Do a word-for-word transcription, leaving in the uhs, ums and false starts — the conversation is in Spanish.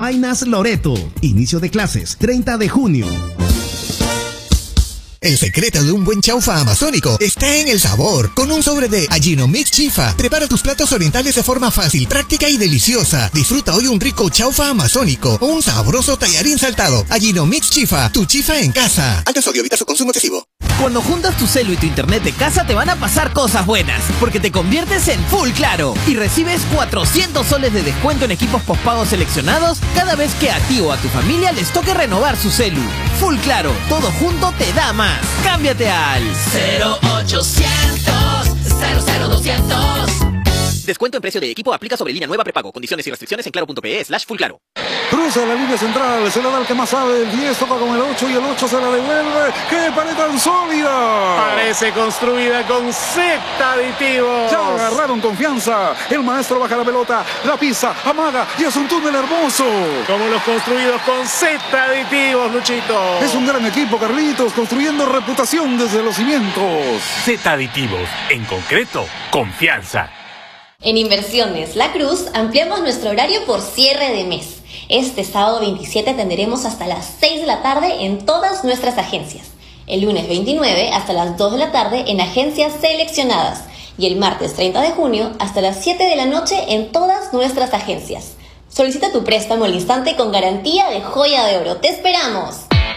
Vainas Loreto. Inicio de clases treinta de junio. El secreto de un buen chaufa amazónico está en el sabor. Con un sobre de Ajinomix Chifa, prepara tus platos orientales de forma fácil, práctica y deliciosa. Disfruta hoy un rico chaufa amazónico o un sabroso tallarín saltado. Ajinomix Chifa, tu chifa en casa. Alto sodio, evita su consumo excesivo. Cuando juntas tu celu y tu internet de casa te van a pasar cosas buenas, porque te conviertes en Full Claro y recibes cuatrocientos soles de descuento en equipos postpagos seleccionados cada vez que a ti o a tu familia les toque renovar su celu. Full Claro, todo junto te da más. Cámbiate al cero ochocientos, cero cero doscientos. Descuento en precio de equipo aplica sobre línea nueva prepago. Condiciones y restricciones en claro.pe slash full claro. Cruza la línea central, se la da el que más sabe. El diez toca con el ocho y el ocho se la devuelve. ¡Qué pared tan sólida! Parece construida con Z aditivos. Ya agarraron confianza. El maestro baja la pelota, la pisa, amaga y es un túnel hermoso. Como los construidos con Z aditivos, Luchito. Es un gran equipo, Carlitos, construyendo reputación desde los cimientos. Z aditivos, en concreto, confianza. En Inversiones La Cruz ampliamos nuestro horario por cierre de mes. Este sábado veintisiete atenderemos hasta las seis de la tarde en todas nuestras agencias. El lunes veintinueve hasta las dos de la tarde en agencias seleccionadas. Y el martes treinta de junio hasta las siete de la noche en todas nuestras agencias. Solicita tu préstamo al instante con garantía de joya de oro. ¡Te esperamos!